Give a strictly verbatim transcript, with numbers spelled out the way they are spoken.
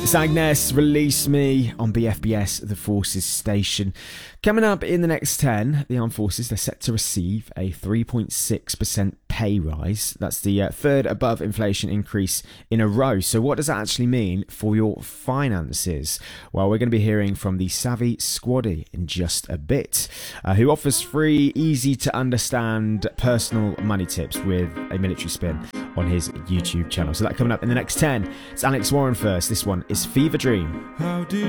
It's Agnes, Release Me on B F B S, the Forces station. Coming up in the next ten, the Armed Forces, they're set to receive a three point six percent pay rise. That's the uh, third above inflation increase in a row. So what does that actually mean for your finances? Well, we're going to be hearing from the Savvy Squaddy in just a bit, uh, who offers free, easy to understand personal money tips with a military spin on his YouTube channel. So that coming up in the next ten. It's Alex Warren first. This one is Fever Dream. How do